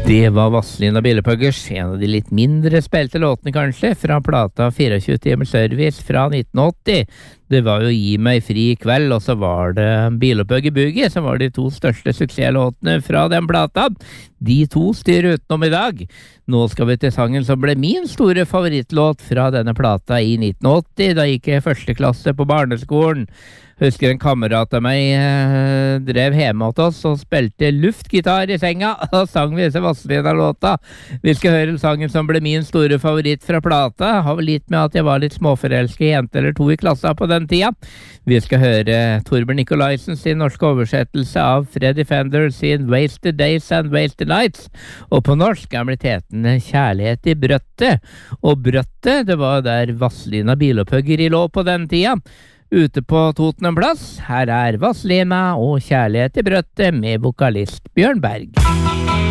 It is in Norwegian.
Det var Vazelina Bilopphøggers, en av de litt mindre spilte låtene kanskje, fra plata 24 timers service fra 1980. Det var jo Gi meg fri i kveld, og så var det Bilopphøgger Boogie, som var de to største suksesslåtene fra den plata. De to styrer utenom i dag. Nå skal vi til sangen som ble min store favorittlåt fra denne plata i 1980, da gikk jeg første klasse på barneskolen. Husker en kamerat av meg drev hjemme hos oss og spilte luftgitar i senga, og sang vi disse Vazelina-låta. Vi skal høre sangen som ble min store favoritt fra plata. Har vel litt med at jeg var litt småforelsket jente eller to i klassa på den tida. Vi skal høre Torbjørn Nikolaisen sin norske oversettelse av Freddy Fender sin Wasted Days and Wasted Nights, og på norsk er blitt hetende Kjærlighet i brøttet. Og brøttet, det var der Vazelina Bilopphøggeri lå på den tida. Ute på Toten plass, her er Vazelina og Kjærlighet i brøttet med vokalist Bjørn Berg.